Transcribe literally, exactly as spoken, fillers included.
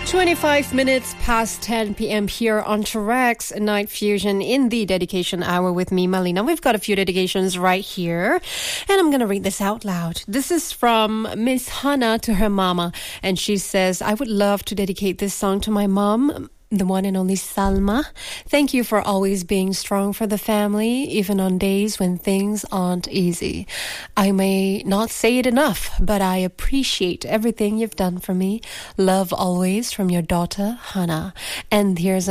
twenty-five minutes past ten p.m. here on Trax Night Fusion in the dedication hour with me, Malina. We've got a few dedications right here, and I'm going to read this out loud. This is from Miss Hannah to her mama, and she says, I would love to dedicate this song to my mom, the one and only Salma. Thank you for always being strong for the family, even on days when things aren't easy. I may not say it enough, but I appreciate everything you've done for me. Love always from your daughter, Hannah. And here's